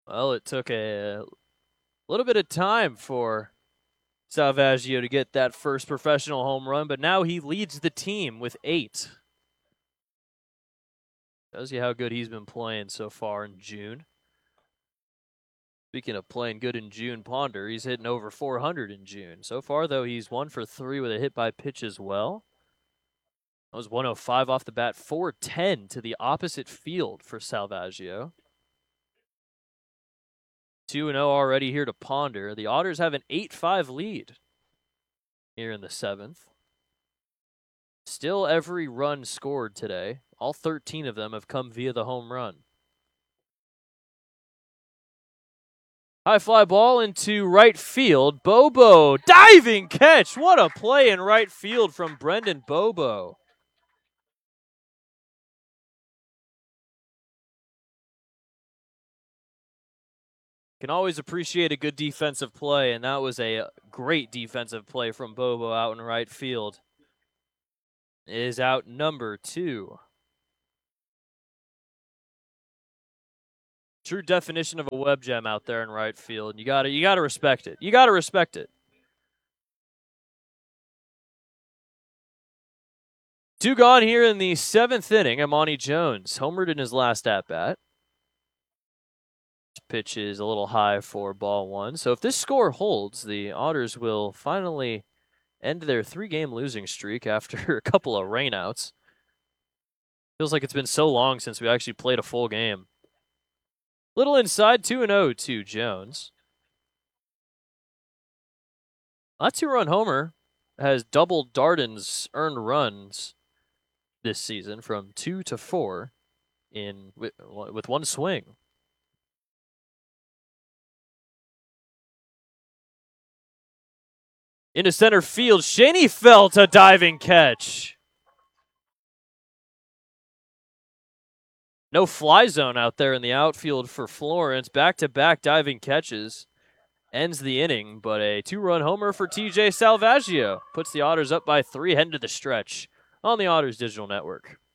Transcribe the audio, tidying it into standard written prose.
Well, it took a little bit of time for Salvaggio to get that first professional home run, but now he leads the team with 8. Tells you how good he's been playing so far in June. Speaking of playing good in June, Ponder, he's hitting over 400 in June. So far, though, he's 1 for 3 with a hit by pitch as well. That was 105 off the bat, 410 to the opposite field for Salvaggio. 2-0 already here to Ponder. The Otters have an 8-5 lead here in the 7th. Still every run scored today. All 13 of them have come via the home run. High fly ball into right field. Bobo, diving catch. What a play in right field from Brendan Bobo. Can always appreciate a good defensive play, and that was a great defensive play from Bobo out in right field. It is out number 2. True definition of a web gem out there in right field. You gotta respect it. You gotta respect it. 2 gone here in the 7th inning. Amani Jones homered in his last at-bat. Pitch is a little high for ball 1. So if this score holds, the Otters will finally end their 3-game losing streak after a couple of rainouts. Feels like it's been so long since we actually played a full game. Little inside, 2-0 to Jones. That 2-run homer has doubled Darden's earned runs this season from 2 to 4 with one swing. Into center field, Schoenfeld a diving catch. No fly zone out there in the outfield for Florence. Back-to-back diving catches. Ends the inning, but a 2-run homer for TJ Salvaggio puts the Otters up by 3 heading to the stretch on the Otters Digital Network.